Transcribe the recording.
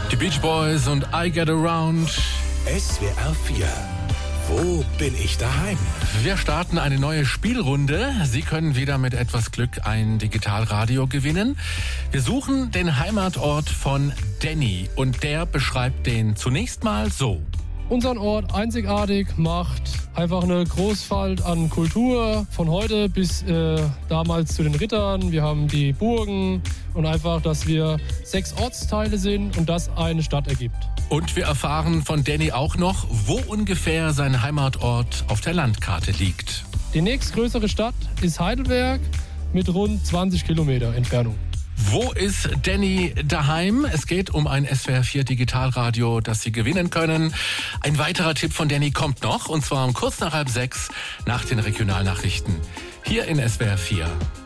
Die Beach Boys und I Get Around. SWR 4. Wo bin ich daheim? Wir starten eine neue Spielrunde. Sie können wieder mit etwas Glück ein Digitalradio gewinnen. Wir suchen den Heimatort von Danny und der beschreibt den zunächst mal so. Unseren Ort einzigartig macht einfach eine Großfalt an Kultur, von heute bis damals zu den Rittern. Wir haben die Burgen und einfach, dass wir 6 Ortsteile sind und das eine Stadt ergibt. Und wir erfahren von Danny auch noch, wo ungefähr sein Heimatort auf der Landkarte liegt. Die nächstgrößere Stadt ist Heidelberg mit rund 20 Kilometer Entfernung. Wo ist Danny daheim? Es geht um ein SWR 4 Digitalradio, das Sie gewinnen können. Ein weiterer Tipp von Danny kommt noch, und zwar um kurz nach 5:30 nach den Regionalnachrichten. Hier in SWR 4.